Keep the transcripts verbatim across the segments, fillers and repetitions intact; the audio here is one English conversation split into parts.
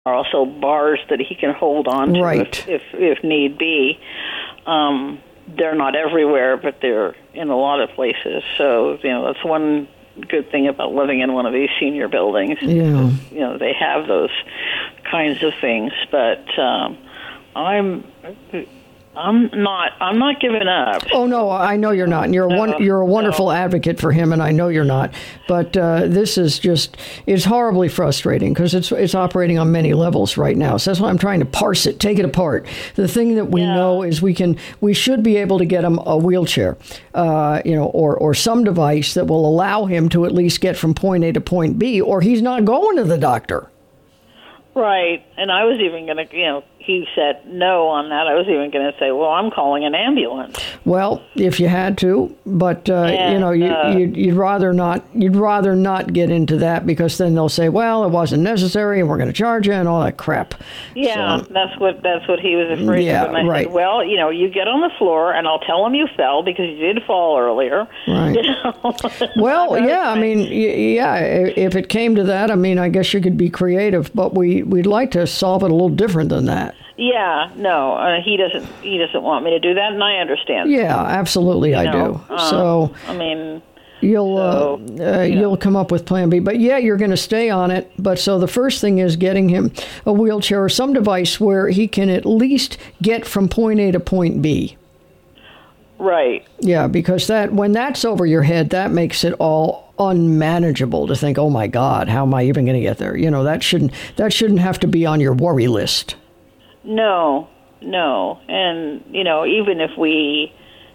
are also bars that he can hold on to Right. if, if if need be. Um, they're not everywhere, but they're in a lot of places. So, you know, that's one good thing about living in one of these senior buildings. Yeah. You know, they have those kinds of things. But um, I'm I'm not I'm not giving up. Oh no, I know you're not. And you're a one, No, you're a wonderful no. advocate for him, and I know you're not. But uh, this is just it's horribly frustrating because it's it's operating on many levels right now. So that's why I'm trying to parse it, take it apart. The thing that we Yeah. know is we can we should be able to get him a wheelchair, uh, you know, or or some device that will allow him to at least get from point A to point B, or he's not going to the doctor. Right, and I was even going to, you know, he said no on that. I was even going to say, well, I'm calling an ambulance. Well, if you had to, but uh, And, you know, you, uh, you'd, you'd rather not. You'd rather not get into that because then they'll say, "Well, it wasn't necessary, and we're going to charge you," and all that crap. Yeah, So, that's what that's what he was afraid Yeah, of. And I right. said, well, you know, you get on the floor, and I'll tell him you fell because you did fall earlier. Right. You know? well, yeah. I mean, y- yeah. i- If it came to that, I mean, I guess you could be creative, but we we'd like to solve it a little different than that. Yeah, no, uh, he doesn't. He doesn't want me to do that, and I understand. Yeah, absolutely, I You know, do. uh, So. I mean, You'll So, uh, uh, you'll come up with Plan B, but yeah, you're going to stay on it. But so the first thing is getting him a wheelchair or some device where he can at least get from point A to point B. right. Yeah, because that when that's over your head, that makes it all unmanageable to think, oh my God, how am I even going to get there? You know, that shouldn't that shouldn't have to be on your worry list. No, no, and you know, even if we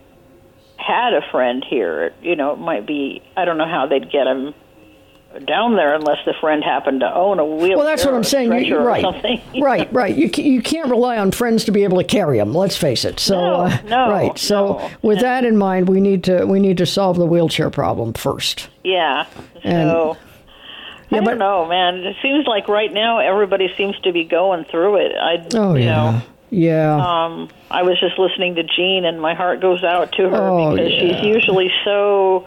had a friend here, you know, it might be, I don't know how they'd get him down there unless the friend happened to own a wheelchair. Well, that's what I'm saying. You, or right, something. right, right. You ca- you can't rely on friends to be able to carry him. Let's face it. So, No, uh, no, right. So, no. with that in mind, we need to we need to solve the wheelchair problem first. Yeah. And- So Yeah, I but- don't know, man. It seems like right now everybody seems to be going through it. I, Oh you yeah, know, yeah. um, I was just listening to Jean, and my heart goes out to her Oh, because yeah. she's usually so.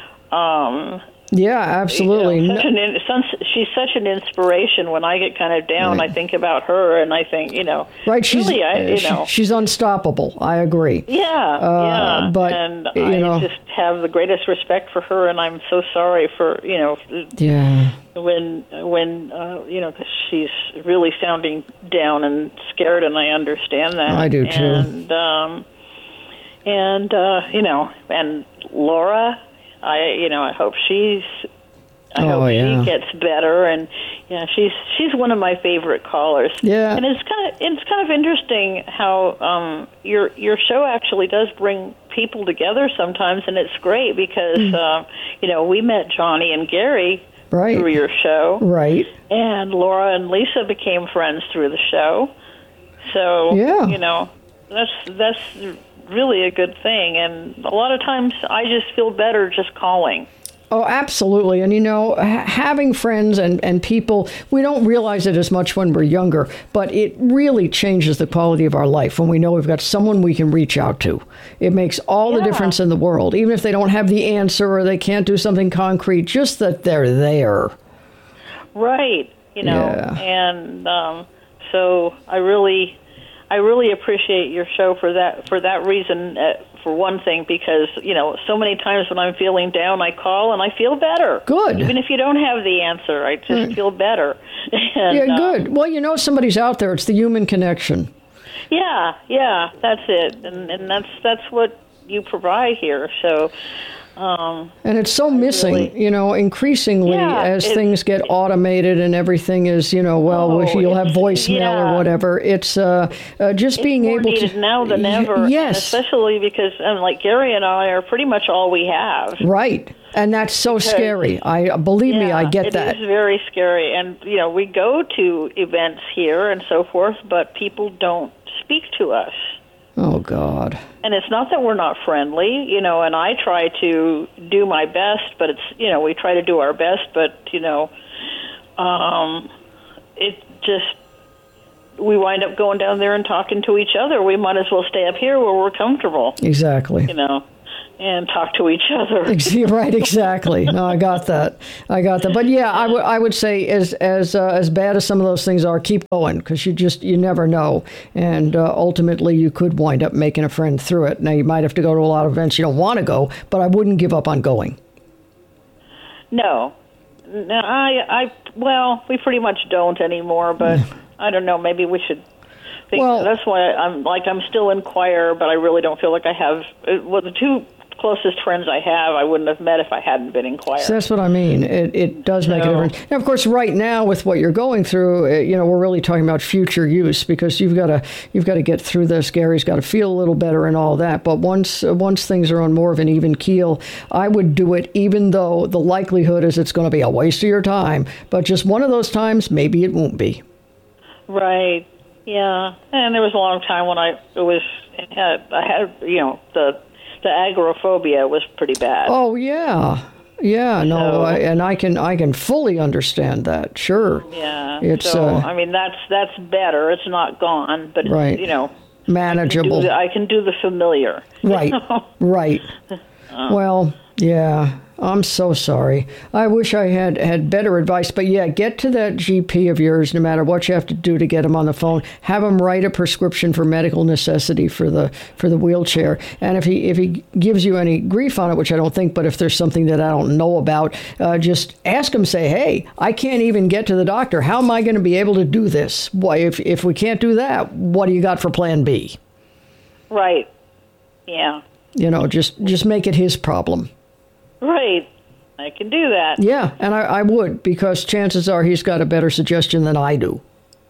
Um, Yeah, absolutely. You know, such No- an in, some, she's such an inspiration. When I get kind of down, Right. I think about her, and I think, you know, right, she's really, I, you she- know, she's unstoppable. I agree. yeah, uh, yeah. but, and you I know- just have the greatest respect for her, and I'm so sorry for, you know, Yeah, when when uh, you know, 'cause she's really sounding down and scared, and I understand that. I do, too. And um, and uh, you know, and Laura, I you know, I hope she's. I Oh, hope yeah. she gets better, and yeah, she's she's one of my favorite callers. Yeah. and it's kind of it's kind of interesting how um, your your show actually does bring people together sometimes, and it's great because Mm. uh, you know, we met Johnny and Gary right, through your show, right. and Laura and Lisa became friends through the show. So Yeah. you know, that's that's really a good thing, and a lot of times I just feel better just calling. Oh, absolutely. And, you know, ha- having friends and, and people, we don't realize it as much when we're younger, but it really changes the quality of our life when we know we've got someone we can reach out to. It makes all the Yeah. difference in the world, even if they don't have the answer or they can't do something concrete, just that they're there. Right, you know, Yeah. and um, so I really, I really appreciate your show for that for that reason. Uh, for one thing, because you know, so many times when I'm feeling down, I call and I feel better. Good. Even if you don't have the answer, I just Right. feel better. And, Yeah, uh, good. Well, you know somebody's out there. It's the human connection. Yeah, yeah, that's it, and and that's that's what you provide here. So. Um, And it's so missing, really- you know, increasingly Yeah, as it's- things get automated and everything is, you know, well, Oh, if you'll have it's- voicemail yeah. or whatever. It's uh, uh, just it's being more able needed to. now than Y- ever. and Yes. especially because, um, like Gary and I are pretty much all we have. Right. And that's so scary. I believe me, I get it that. It is very scary, and you know, we go to events here and so forth, but people don't speak to us. Oh God. And it's not that we're not friendly, you know, and I try to do my best, but it's, you know, we try to do our best, but, you know, um, it just, we wind up going down there and talking to each other. We might as well stay up here where we're comfortable, Exactly. you know. and talk to each other. Right, exactly. No, I got that. I got that. But yeah, I would I would say as as uh, as bad as some of those things are, keep going, because you just you never know, and uh, ultimately you could wind up making a friend through it. Now you might have to go to a lot of events you don't want to go, but I wouldn't give up on going. No, no, I I well, we pretty much don't anymore, but I don't know. Maybe we should. Think Well, that's why I'm like I'm still in choir, but I really don't feel like I have. Well, the two closest friends I have, I wouldn't have met if I hadn't been in choir. So that's what I mean. It it does make So- a difference. Now, of course, right now with what you're going through, uh, you know, we're really talking about future use, because you've got to you've got to get through this. Gary's got to feel a little better and all that. But once uh, once things are on more of an even keel, I would do it, even though the likelihood is it's going to be a waste of your time. But just one of those times, maybe it won't be. Right. Yeah. And there was a long time when I it was had, I had you know the the agoraphobia was pretty bad. Oh yeah, yeah. No, So- I, and I can I can fully understand that. Sure. Yeah. It's, so uh, I mean that's that's better. It's not gone, but it's, Right. you know. Manageable. Do the, I can do the familiar. Right, right. Well, yeah, I'm so sorry. I wish I had, had better advice. But yeah, get to that G P of yours, no matter what you have to do to get him on the phone. Have him write a prescription for medical necessity for the for the wheelchair. And if he if he gives you any grief on it, which I don't think, but if there's something that I don't know about, uh, just ask him. Say, hey, I can't even get to the doctor. How am I going to be able to do this? Why, if if we can't do that, what do you got for Plan B? Right. Yeah. You know, just just make it his problem. Right. I can do that. Yeah, and I, I would, because chances are he's got a better suggestion than I do.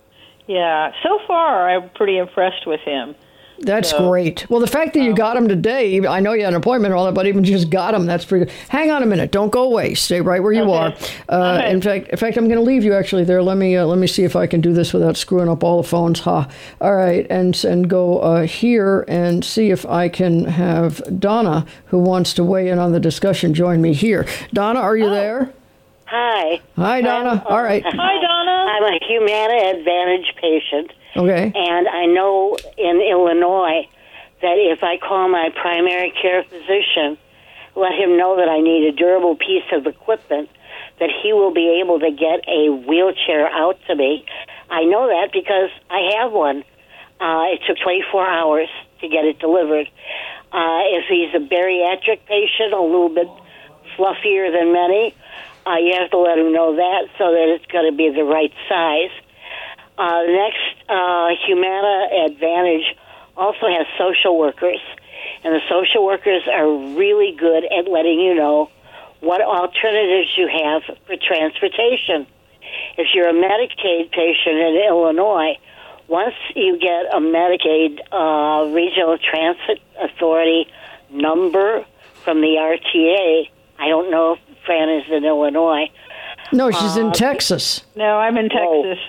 Yeah. So far, I'm pretty impressed with him. That's So- great. Well, the fact that you got him today, I know you had an appointment and all that, but even just got him, that's pretty good. Hang on a minute. Don't go away. Stay right where you Okay. are. Uh, Okay. In fact, in fact, I'm going to leave you actually there. Let me uh, let me see if I can do this without screwing up all the phones. Ha. All right, and and go uh, here and see if I can have Donna, who wants to weigh in on the discussion, join me here. Donna, are you there? Hi. Hi, Donna. All right. Hi, Donna. I'm a Humana Advantage patient, Okay. and I know in Illinois that if I call my primary care physician, let him know that I need a durable piece of equipment, that he will be able to get a wheelchair out to me. I know that because I have one. Uh, it took twenty-four hours to get it delivered. Uh, if he's a bariatric patient, a little bit fluffier than many, uh, you have to let him know that so that it's going to be the right size. Uh, next, uh, Humana Advantage also has social workers, and the social workers are really good at letting you know what alternatives you have for transportation. If you're a Medicaid patient in Illinois, once you get a Medicaid uh, Regional Transit Authority number from the R T A, I don't know if Fran is in Illinois. No, she's Uh, in Texas. No, I'm in Oh. Texas.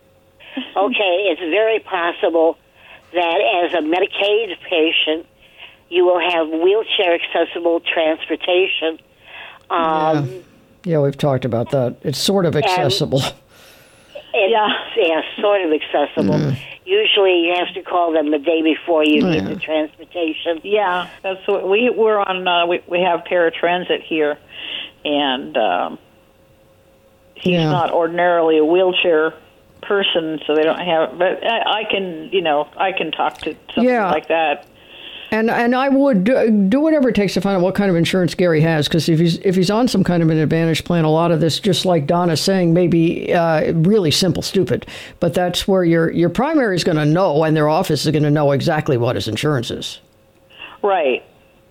Okay, it's very possible that as a Medicaid patient, you will have wheelchair accessible transportation. Um, Yeah, we've talked about that. It's sort of accessible. It's, Yeah. yeah, sort of accessible. Usually, you have to call them the day before you need yeah. the transportation. Yeah, that's what we we're on. Uh, we we have paratransit here, and um, he's Yeah. not ordinarily a wheelchair person, so they don't have. But I, I can, you know, I can talk to something Yeah. like that. And and I would do, do whatever it takes to find out what kind of insurance Gary has, because if he's if he's on some kind of an Advantage plan, a lot of this, just like Donna's saying, may be uh, really simple, stupid. But that's where your your primary is going to know, and their office is going to know exactly what his insurance is. Right.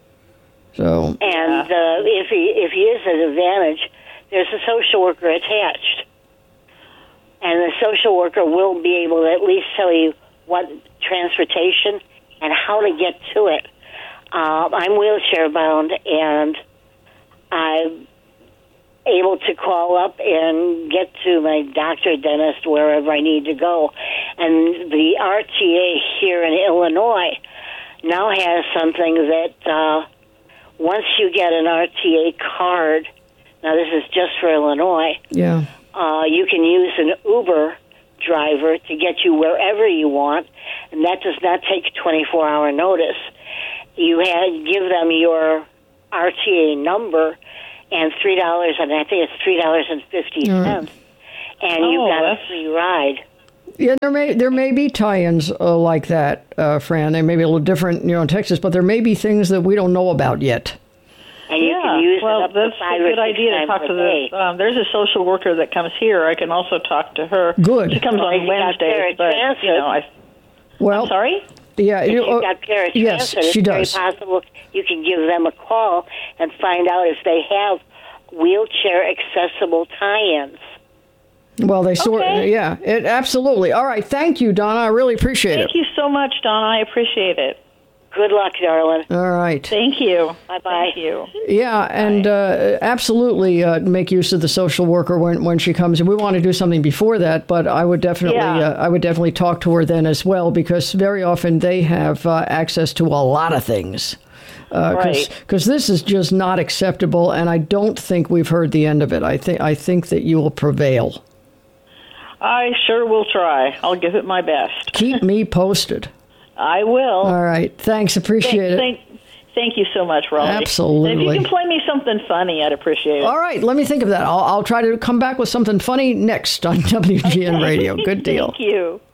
So And uh, if he if he is at Advantage, there's a social worker attached, and the social worker will be able to at least tell you what transportation and how to get to it. Uh, I'm wheelchair bound, and I'm able to call up and get to my doctor, dentist, wherever I need to go. And the R T A here in Illinois now has something that uh, once you get an R T A card, now this is just for Illinois, yeah, uh, you can use an Uber driver to get you wherever you want, and that does not take twenty-four hour notice. You have, give them your R T A number and three dollars, and I think it's three dollars and fifty cents, right. and you've oh, got that's... a free ride. Yeah, there may there may be tie-ins uh, like that, uh, Fran. They may be a little different, you know, in Texas, but there may be things that we don't know about yet. And you yeah, can use well, it up that's to five a good or six idea to times talk a to day. the. Um, there's a social worker that comes here. I can also talk to her. Good. She comes Well, on you got Wednesdays, but Paratransit. you know, I. Well, I'm sorry. Yeah, If you, you've uh, got paratransit, yes, it's she very does. possible you can give them a call and find out if they have wheelchair accessible tie-ins. Well, they sort. Okay. Yeah, it absolutely. All right, thank you, Donna. I really appreciate Thank it. you so much, Donna. I appreciate it. Good luck, darling. All right. Thank you. Bye-bye. Thank you. Yeah, and uh, absolutely uh, make use of the social worker when, when she comes. And we want to do something before that, but I would definitely Yeah. uh, I would definitely talk to her then as well, because very often they have uh, access to a lot of things. Uh, Right. Because this is just not acceptable, and I don't think we've heard the end of it. I think I think that you will prevail. I sure will try. I'll give it my best. Keep me posted. I will. All right. Thanks. Appreciate thank, it. Thank, thank you so much, Raleigh. Absolutely. And if you can play me something funny, I'd appreciate it. All right. Let me think of that. I'll, I'll try to come back with something funny next on W G N Radio. Good deal. Thank you.